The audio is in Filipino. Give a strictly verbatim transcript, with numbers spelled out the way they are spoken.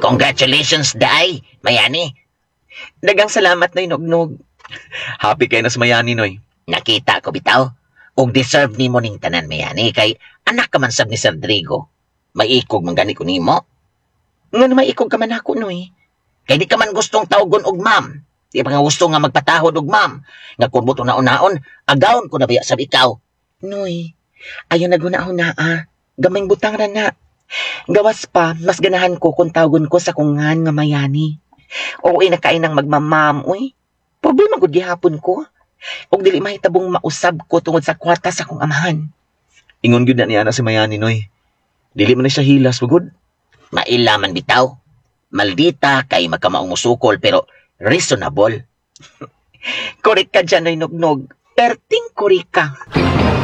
Congratulations, Day, Mayani. Dagang salamat, Noy Nognog. Happy kay nas Mayani, Noy. Nakita ko bitaw. Og deserve ni mo ning tanan, Mayani, kay anak ka man sab ni Sir Rodrigo. Maikog man gani ko nimo. Nga na maikog ka man ako, Noy. Kay di ka man gustong tawgon og ma'am. Di pa nga gusto nga magpatahod og ma'am. Nga kun buto na unaon, agawon ko na biya sab ikaw. Noy, ayaw na gunahon-naa. Gamay butang ra na. Gawas pa, mas ganahan ko kung tawgon ko sa kungan nga Mayani. Oo, ay nakain ng magmamam, uy. Problema gud gihapon ko. Og dili mahitabong mausab ko tungod sa kwarta sa kong amahan. Ingon gyud na niya na si Mayani, Noy. Dili man na siya hilas, pagod. Mailaman bitaw. Maldita kay magkamaong musukol pero reasonable. Korek ka dyan, Noy Nognog. Perting korek ka.